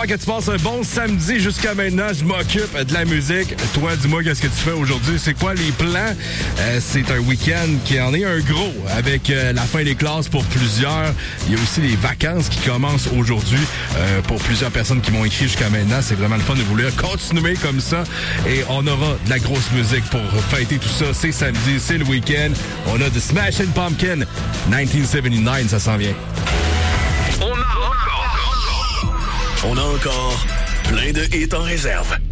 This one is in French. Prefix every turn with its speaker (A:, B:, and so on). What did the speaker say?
A: J'espère que tu passes un bon samedi jusqu'à maintenant. Je m'occupe de la musique. Toi, dis-moi qu'est-ce que tu fais aujourd'hui. C'est quoi les plans? C'est un week-end qui en est un gros avec la fin des classes pour plusieurs. Il y a aussi les vacances qui commencent aujourd'hui pour plusieurs personnes qui m'ont écrit jusqu'à maintenant. C'est vraiment le fun de vouloir continuer comme ça. Et on aura de la grosse musique pour fêter tout ça. C'est samedi, c'est le week-end. On a The Smashing Pumpkins 1979, ça s'en vient.
B: On a encore plein de hits en réserve.